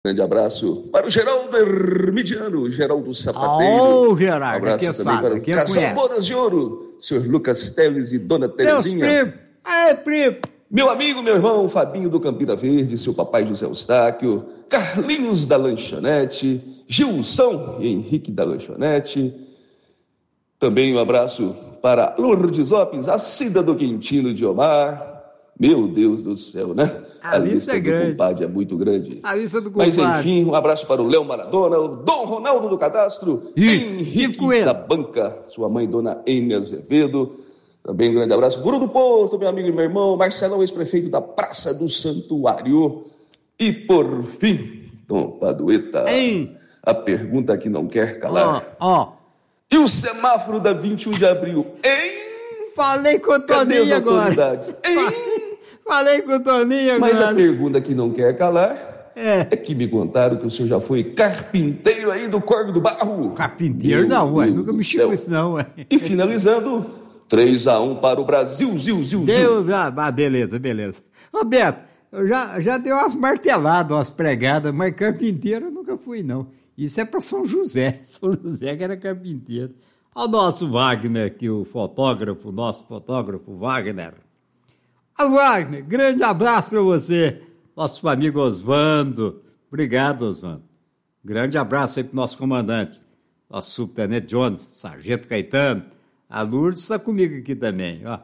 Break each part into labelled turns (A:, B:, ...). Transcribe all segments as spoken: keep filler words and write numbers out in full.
A: Grande abraço para o Geraldo Hermidiano, Geraldo Sapateiro.
B: Ô, oh, Geraldo,
A: um abraço
B: que
A: também
B: sabe,
A: para o
B: que
A: Casal Bodas de Ouro, senhor Lucas Teles e dona Terezinha.
B: Meus primos, é, primo.
A: Meu amigo, meu irmão, Fabinho do Campina Verde, seu papai José Eustáquio, Carlinhos da Lanchonete, Gilson e Henrique da Lanchonete. Também um abraço para Lourdes Lopes, a Cida do Quintino de Omar. Meu Deus do céu, né?
B: A, a lista, lista é
A: do
B: grande.
A: compadre é muito grande.
B: A lista do compadre.
A: Mas enfim, um abraço para o Léo Maradona, o Dom Ronaldo do Cadastro,
B: Ih,
A: Henrique da Banca, sua mãe, Dona Amy Azevedo. Também um grande abraço. Bruno Porto, meu amigo e meu irmão, Marcelão, ex-prefeito da Praça do Santuário. E por fim, Dom Padueta,
B: Ei.
A: a pergunta que não quer calar.
B: Ó, ó.
A: E o semáforo da vinte e um de abril, hein?
B: Falei com o Toninho agora.
A: Hein?
B: Falei com o Toninho agora.
A: Mas a pergunta que não quer calar
B: é.
A: é que me contaram que o senhor já foi carpinteiro aí do Córrego do Barro.
B: Carpinteiro? Meu não, ué. Nunca mexi com isso, não, ué.
A: E finalizando, três a um para o Brasil, zil, zil,
B: Deu, zil. Ah, beleza, beleza. Roberto, eu já, já dei umas marteladas, umas pregadas, mas carpinteiro eu nunca fui, não. Isso é para São José. São José que era carpinteiro. Olha o nosso Wagner aqui, o fotógrafo, o nosso fotógrafo Wagner. Ô Wagner, grande abraço para você, nosso amigo Oswando. Obrigado, Oswando. Grande abraço aí pro nosso comandante, nosso subtenente Jones, sargento Caetano. A Lourdes está comigo aqui também, ó.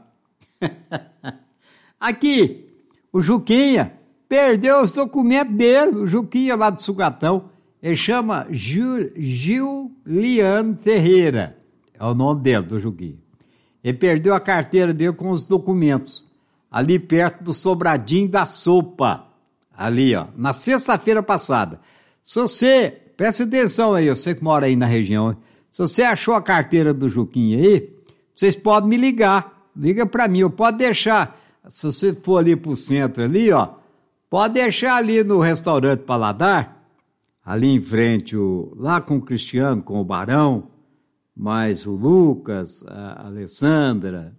B: Aqui, o Juquinha perdeu os documentos dele, o Juquinha lá do Sucatão. Ele chama Gil, Giliano Ferreira. É o nome dele, do Juquinha. Ele perdeu a carteira dele com os documentos, ali perto do Sobradinho da Sopa. Ali, ó, na sexta-feira passada. Se você, presta atenção aí, você que mora aí na região, se você achou a carteira do Juquinha aí, vocês podem me ligar. Liga para mim, eu posso deixar, se você for ali pro centro ali, ó, pode deixar ali no restaurante Paladar, ali em frente, o, lá com o Cristiano, com o Barão, mais o Lucas, a Alessandra,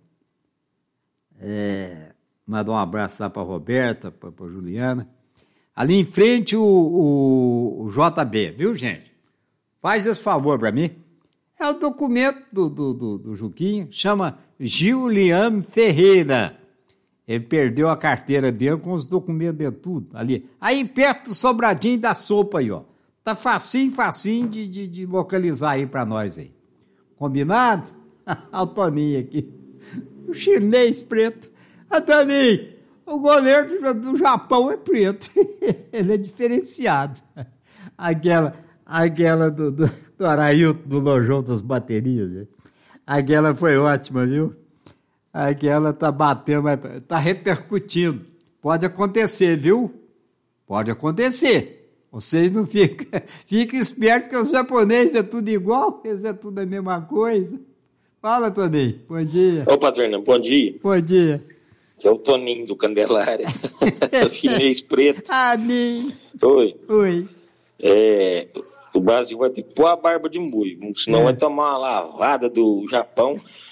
B: é, mandar um abraço lá para a Roberta, para a Juliana. Ali em frente o, o, o J B, viu, gente? Faz esse favor para mim. É o documento do, do, do, do Juquinha, chama Giliano Ferreira. Ele perdeu a carteira dele com os documentos de tudo ali. Aí perto do Sobradinho da Sopa aí, ó. Tá facinho, facinho de, de, de localizar aí para nós aí. Combinado? Olha o Toninho aqui. O chinês preto. Ah, Toninho, o goleiro do Japão é preto. Ele é diferenciado. Aquela, aquela do, do, do Arailton, do Lojão das Baterias. Né? Aquela foi ótima, viu? Aquela tá batendo, mas tá repercutindo. Pode acontecer, viu? Pode acontecer. Vocês não ficam, ficam espertos que os japoneses é tudo igual, eles é tudo a mesma coisa. Fala, Toninho, bom dia.
C: Opa, Zernan, bom dia.
B: Bom dia.
C: Que é o Toninho do Candelária, o chinês preto.
B: Ah, mim.
C: Oi.
B: Oi.
C: É, o Brasil vai ter que pôr a barba de boi, senão é. vai tomar uma lavada do Japão.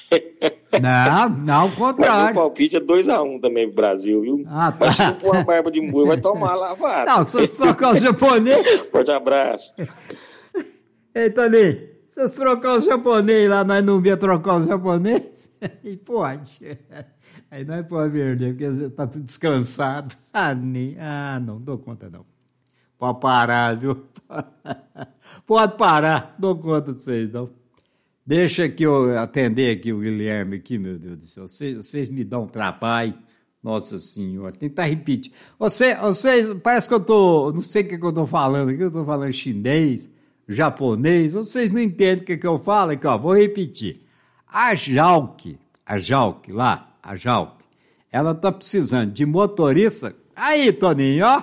B: Não, não, o contrário.
C: Mas o palpite é dois a um também pro Brasil, viu?
B: Ah, tá.
C: Mas se não pôr a barba de boi, vai tomar a lavada.
B: Não, se você trocar o japonês...
C: Forte abraço.
B: Ei, Toninho, se você trocar o japonês lá, nós não vamos trocar o japonês? E pode. Aí nós podemos perder, porque tá tudo descansado. Ah, nem... ah, não, dou conta não. Pode parar, viu? Pode parar, dou conta de vocês, não. Deixa que eu atender aqui o Guilherme aqui, meu Deus do céu. Vocês, vocês me dão um trabalho. Nossa Senhora, tentar repetir. Você, vocês, parece que eu tô, não sei o que, que eu tô falando aqui, eu tô falando chinês, japonês, vocês não entendem o que, que eu falo aqui, ó, vou repetir. A Jalk, a Jalk lá, a Jalk, ela tá precisando de motorista. Aí, Toninho, ó.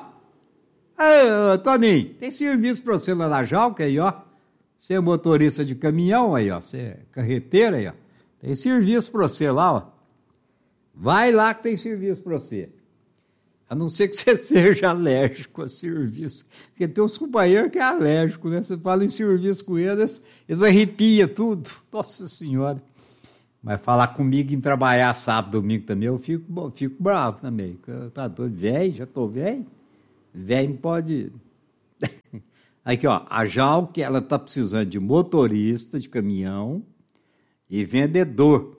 B: Aí, Toninho, tem serviço pra você lá na Jalk aí, ó. Você é motorista de caminhão aí, ó. Você é carreteiro aí, ó. Tem serviço pra você lá, ó. Vai lá que tem serviço pra você. A não ser que você seja alérgico a serviço. Porque tem uns companheiros que é alérgico, né? Você fala em serviço com eles, eles arrepiam tudo. Nossa Senhora. Mas falar comigo em trabalhar sábado, domingo também, eu fico, fico bravo também. Tá doido, velho, já tô velho. Velho não pode... Aqui, ó, a Jalc, ela está precisando de motorista de caminhão e vendedor.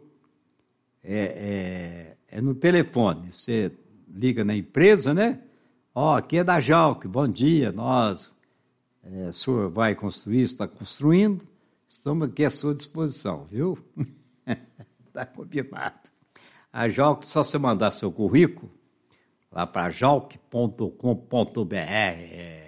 B: É, é, é no telefone. Você liga na empresa, né? Ó, aqui é da Jalc, bom dia, nós, é, o senhor vai construir, está construindo, estamos aqui à sua disposição, viu? Está combinado. A Jalc, só você mandar seu currículo lá para jalc ponto com ponto br.